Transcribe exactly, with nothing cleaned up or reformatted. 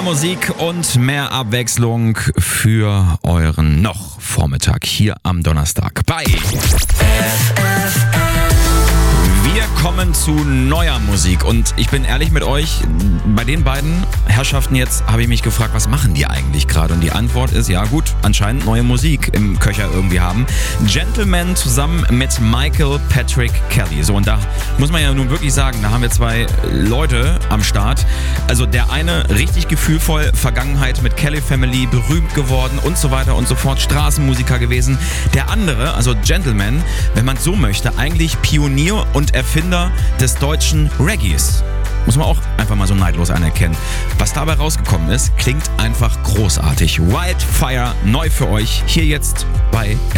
Musik und mehr Abwechslung für euren noch Vormittag hier am Donnerstag bei Wir kommen zu neuer Musik und ich bin ehrlich mit euch, bei den beiden Herrschaften jetzt habe ich mich gefragt, was machen die eigentlich gerade? Und die Antwort ist, ja gut, anscheinend neue Musik im Köcher irgendwie haben. Gentleman zusammen mit Michael Patrick Kelly. So, und da muss man ja nun wirklich sagen, da haben wir zwei Leute am Start. Also der eine richtig gefühlvoll, Vergangenheit mit Kelly Family, berühmt geworden und so weiter und so fort, Straßenmusiker gewesen. Der andere, also Gentleman, wenn man so möchte, eigentlich Pionier und Erfinder des deutschen Reggaes. Muss man auch einfach mal so neidlos anerkennen. Was dabei rausgekommen ist, klingt einfach großartig. Wildfire, neu für euch, hier jetzt bei